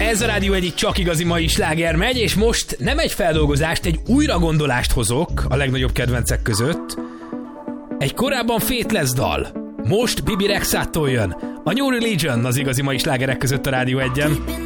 Ez a Rádió egyik csak igazi mai sláger megy, és most nem egy feldolgozást, egy újragondolást hozok a legnagyobb kedvencek között. Egy korábban Faithless dal. Most Bibi Rexától jön. A New Religion az igazi mai slágerek között a Rádió egyen.